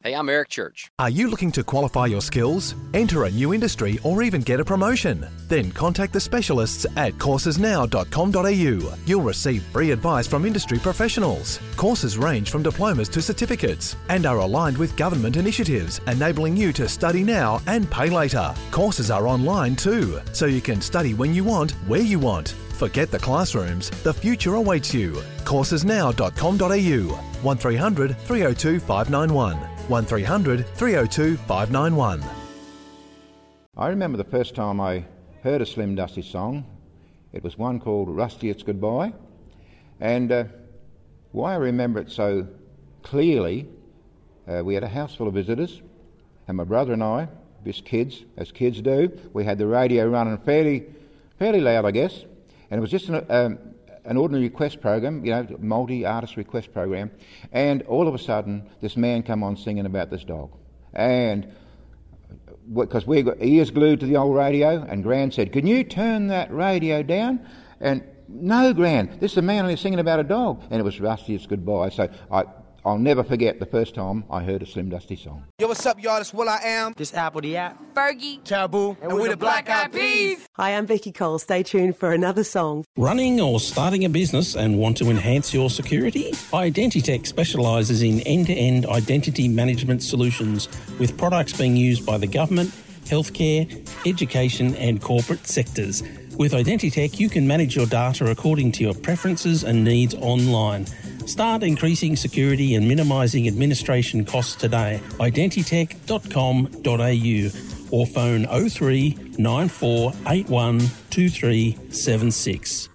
Hey, I'm Eric Church. Are you looking to qualify your skills, enter a new industry, or even get a promotion? Then contact the specialists at coursesnow.com.au. You'll receive free advice from industry professionals. Courses range from diplomas to certificates and are aligned with government initiatives, enabling you to study now and pay later. Courses are online too, so you can study when you want, where you want. Forget the classrooms, the future awaits you. Coursesnow.com.au. 1300 302 591. 1300 302 591. I remember the first time I heard a Slim Dusty song. It was one called Rusty It's Goodbye. And why I remember it so clearly, we had a house full of visitors, and my brother and I, just kids, as kids do, we had the radio running fairly loud, I guess, and it was just an ordinary request program, multi-artist request program, and all of a sudden this man come on singing about this dog. And because we got ears glued to the old radio, and Gran said, "Can you turn that radio down?" And no, Gran, this is a man only singing about a dog. And it was Rusty It's Goodbye. So I'll never forget the first time I heard a Slim Dusty song. Yo, what's up, y'all? It's Will I Am. This Apple the App. Fergie. Taboo. And we're the Black Eyed Peas. Hi, I'm Becky Cole. Stay tuned for another song. Running or starting a business and want to enhance your security? Identitech specialises in end-to-end identity management solutions with products being used by the government, healthcare, education and corporate sectors. With Identitech, you can manage your data according to your preferences and needs online. Start increasing security and minimising administration costs today. Identitech.com.au or phone 03 9481 2376.